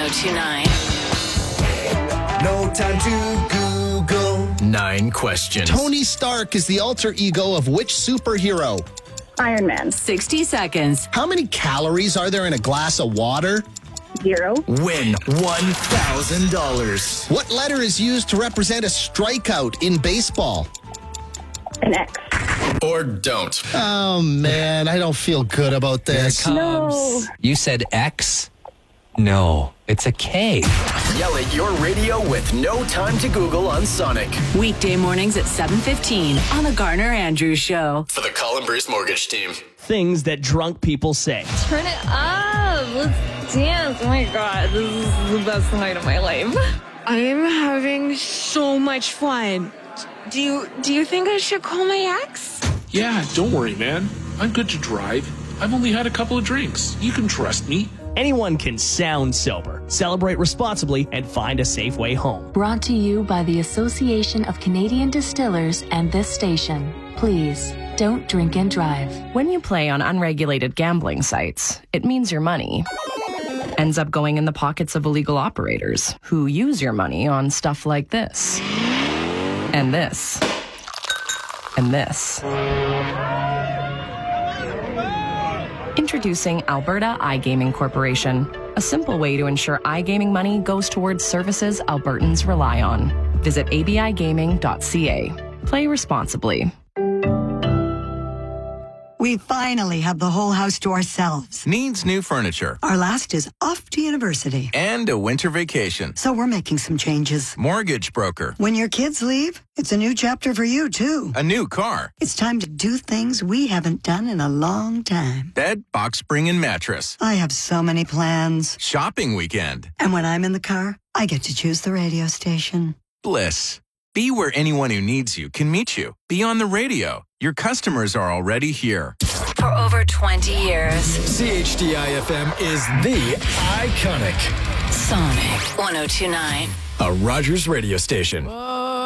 1029. No time to Google. 9 questions. Tony Stark is the alter ego of which superhero? Iron Man. 60 seconds. How many calories are there in a glass of water? 0. Win $1,000. What letter is used to represent a strikeout in baseball? An X. Or don't. Oh, man, I don't feel good about this. No. You said X? No, it's a K. Yell at your radio with no time to Google on Sonic. Weekday mornings at 7:15 on the Garner Andrews Show. For the Colin Bruce Mortgage Team. Things that drunk people say. Turn it up. Let's dance. Oh my God. This is the best night of my life. I am having so much fun. Do you think I should call my ex? Yeah, don't worry, man. I'm good to drive. I've only had a couple of drinks. You can trust me. Anyone can sound sober. Celebrate responsibly and find a safe way home. Brought to you by the Association of Canadian Distillers and this station. Please, don't drink and drive. When you play on unregulated gambling sites, it means your money ends up going in the pockets of illegal operators who use your money on stuff like this. And this. And this. Introducing Alberta iGaming Corporation, a simple way to ensure iGaming money goes towards services Albertans rely on. Visit abigaming.ca. Play responsibly. We finally have the whole house to ourselves. Needs new furniture. Our last is off to university. And a winter vacation. So we're making some changes. Mortgage broker. When your kids leave, it's a new chapter for you, too. A new car. It's time to do things we haven't done in a long time. Bed, box spring, and mattress. I have so many plans. Shopping weekend. And when I'm in the car, I get to choose the radio station. Bliss. Be where anyone who needs you can meet you. Be on the radio. Your customers are already here. For over 20 years, CHDI-FM is the iconic Sonic 1029. a Rogers radio station. Whoa.